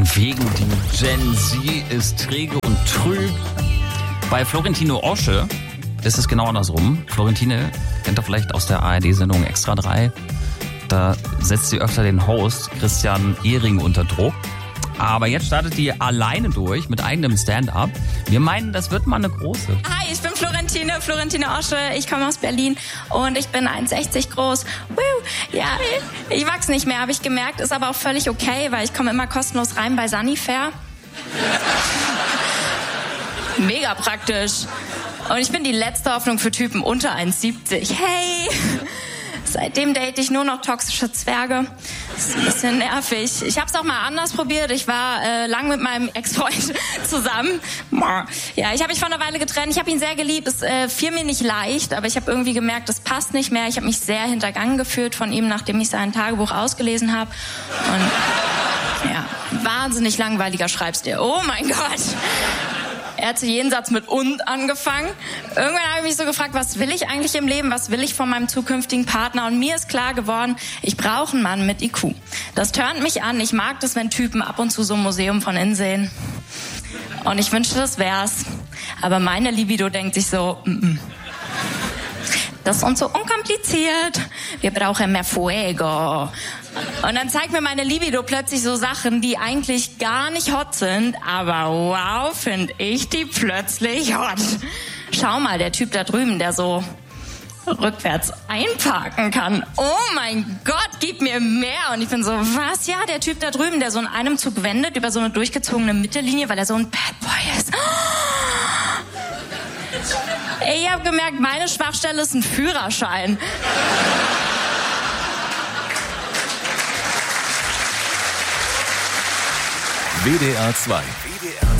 Wegen die Gen Z ist träge und trüb. Bei Florentine Osche ist es genau andersrum. Florentine kennt ihr vielleicht aus der ARD-Sendung Extra 3. Da setzt sie öfter den Host Christian Ehring unter Druck. Aber jetzt startet die alleine durch mit eigenem Stand-up. Wir meinen, das wird mal eine große. Hi, ich bin Florentine Osche. Ich komme aus Berlin und ich bin 1,60 groß. Ja, ich wachse nicht mehr, habe ich gemerkt. Ist aber auch völlig okay, weil ich komme immer kostenlos rein bei Sunnyfair. Mega praktisch. Und ich bin die letzte Hoffnung für Typen unter 1,70. Hey! Seitdem date ich nur noch toxische Zwerge. Das ist ein bisschen nervig. Ich habe es auch mal anders probiert. Ich war lang mit meinem Ex-Freund zusammen. Ja, ich habe mich vor einer Weile getrennt. Ich habe ihn sehr geliebt. Es fiel mir nicht leicht, aber ich habe irgendwie gemerkt, das passt nicht mehr. Ich habe mich sehr hintergangen gefühlt von ihm, nachdem ich sein Tagebuch ausgelesen habe. Und ja, wahnsinnig langweiliger Schreibstil. Oh mein Gott. Er hat jeden Satz mit "und" angefangen. Irgendwann habe ich mich so gefragt, was will ich eigentlich im Leben? Was will ich von meinem zukünftigen Partner? Und mir ist klar geworden, ich brauche einen Mann mit IQ. Das turnt mich an. Ich mag das, wenn Typen ab und zu so ein Museum von innen sehen. Und ich wünschte, das wär's. Aber meine Libido denkt sich so, das ist uns so unkompliziert. Wir brauchen mehr Fuego. Und dann zeigt mir meine Libido plötzlich so Sachen, die eigentlich gar nicht hot sind. Aber wow, finde ich die plötzlich hot. Schau mal, der Typ da drüben, der so rückwärts einparken kann. Oh mein Gott, gib mir mehr. Und ich bin so, was? Ja, der Typ da drüben, der so in einem Zug wendet über so eine durchgezogene Mittellinie, weil er so ein Bad Boy ist. Ich habe gemerkt, meine Schwachstelle ist ein Führerschein. WDR 2.